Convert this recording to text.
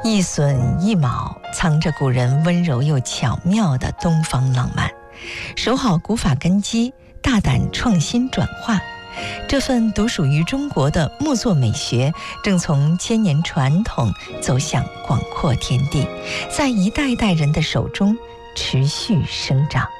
一榫一卯，藏着古人温柔又巧妙的东方浪漫。守好古法根基，大胆创新转化，这份独属于中国的木作美学正从千年传统走向广阔天地，在一代代人的手中持续生长。